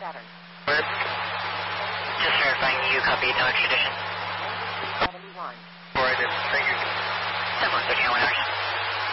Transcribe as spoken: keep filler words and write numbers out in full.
Saturn. Just verifying you copy, no extradition. seventy-one. Forward, thank you. seven one six, one hours.